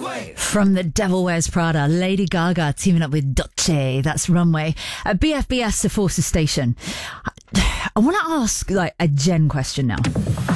From The Devil Wears Prada, Lady Gaga teaming up with Dolce. That's Runway. At BFBS to Forces Station. I want to ask like a Jen question now.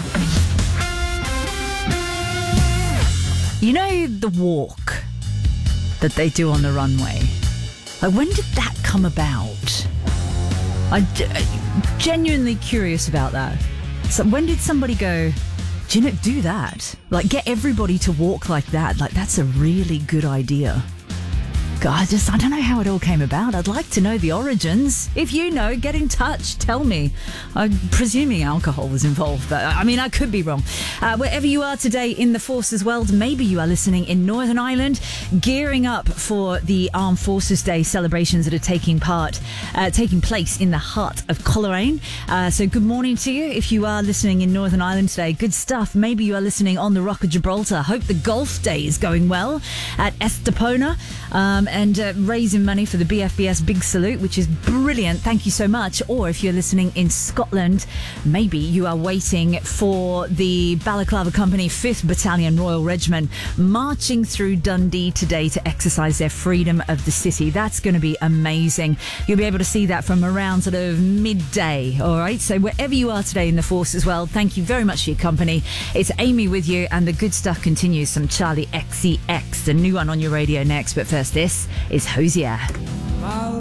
You know the walk that they do on the runway? Like, when did that come about? I'm genuinely curious about that. So when did somebody go, do that? Like, get everybody to walk like that. Like, that's a really good idea. God, I don't know how it all came about. I'd like to know the origins. If you know, get in touch. Tell me. I'm presuming alcohol was involved, but I mean, I could be wrong. Wherever you are today in the Forces world, maybe you are listening in Northern Ireland, gearing up for the Armed Forces Day celebrations that are taking place in the heart of Coleraine. So good morning to you. If you are listening in Northern Ireland today, good stuff. Maybe you are listening on the Rock of Gibraltar. Hope the golf day is going well at Estepona. And raising money for the BFBS Big Salute, which is brilliant. Thank you so much. Or if you're listening in Scotland, maybe you are waiting for the Balaclava Company 5th Battalion Royal Regiment marching through Dundee today to exercise their freedom of the city. That's going to be amazing. You'll be able to see that from around sort of midday. All right. So wherever you are today in the force as well, thank you very much for your company. It's Amy with you, and the good stuff continues. Some Charlie XCX, the new one on your radio next. But first, this is Hosier.